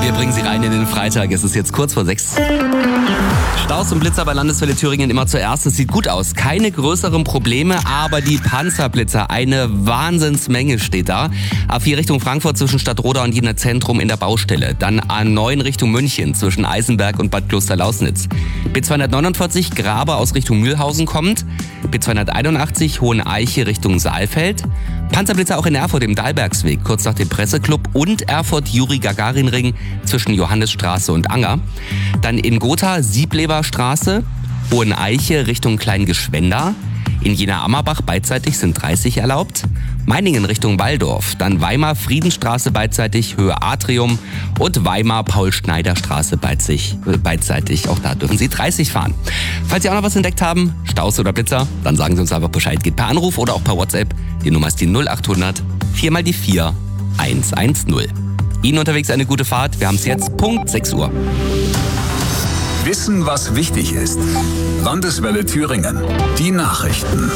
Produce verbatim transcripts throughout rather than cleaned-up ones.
Wir bringen Sie rein in den Freitag. Es ist jetzt kurz vor sechs. Staus und Blitzer bei Landeswelle Thüringen immer zuerst. Es sieht gut aus. Keine größeren Probleme, aber die Panzerblitzer, eine Wahnsinnsmenge steht da. A vier Richtung Frankfurt zwischen Stadtroda und Jener Zentrum in der Baustelle. Dann A neun Richtung München zwischen Eisenberg und Bad Klosterlausnitz. B zweihundertneunundvierzig Grabe aus Richtung Mühlhausen kommt. B zweihunderteinundachtzig Hoheneiche Richtung Saalfeld. Panzerblitzer auch in Erfurt im Dahlbergsweg, kurz nach dem Presseclub, und Erfurt-Juri-Gagarin-Ring zwischen Johannesstraße und Anger. Dann in Gotha Siebleber-Straße, Hoheneiche Richtung Kleingeschwenda. In Jena-Ammerbach beidseitig sind dreißig erlaubt. Meiningen Richtung Walldorf, dann Weimar Friedenstraße beidseitig, Höhe Atrium, und Weimar Paul-Schneider-Straße beidseitig, beidseitig. Auch da dürfen Sie dreißig fahren. Falls Sie auch noch was entdeckt haben, Staus oder Blitzer, dann sagen Sie uns einfach Bescheid. Geht per Anruf oder auch per WhatsApp. Die Nummer ist die null acht hundert vier mal die vier eins eins null. Ihnen unterwegs eine gute Fahrt. Wir haben es jetzt Punkt sechs Uhr. Wissen, was wichtig ist. Landeswelle Thüringen. Die Nachrichten.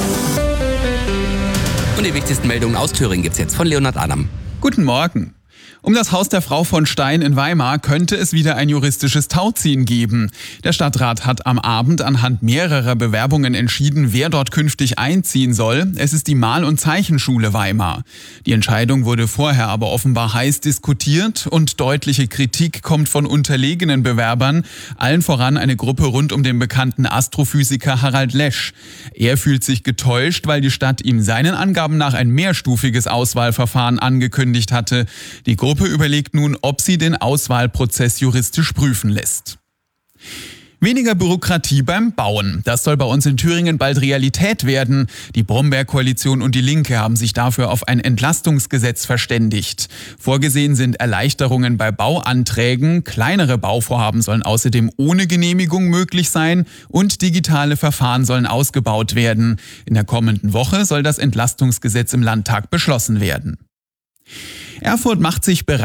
Und die wichtigsten Meldungen aus Thüringen gibt's jetzt von Leonhard Adam. Guten Morgen. Um das Haus der Frau von Stein in Weimar könnte es wieder ein juristisches Tauziehen geben. Der Stadtrat hat am Abend anhand mehrerer Bewerbungen entschieden, wer dort künftig einziehen soll. Es ist die Mal- und Zeichenschule Weimar. Die Entscheidung wurde vorher aber offenbar heiß diskutiert und deutliche Kritik kommt von unterlegenen Bewerbern, allen voran eine Gruppe rund um den bekannten Astrophysiker Harald Lesch. Er fühlt sich getäuscht, weil die Stadt ihm seinen Angaben nach ein mehrstufiges Auswahlverfahren angekündigt hatte. Die Gruppe überlegt nun, ob sie den Auswahlprozess juristisch prüfen lässt. Weniger Bürokratie beim Bauen. Das soll bei uns in Thüringen bald Realität werden. Die Bromberg-Koalition und die Linke haben sich dafür auf ein Entlastungsgesetz verständigt. Vorgesehen sind Erleichterungen bei Bauanträgen. Kleinere Bauvorhaben sollen außerdem ohne Genehmigung möglich sein und digitale Verfahren sollen ausgebaut werden. In der kommenden Woche soll das Entlastungsgesetz im Landtag beschlossen werden. Erfurt macht sich bereit,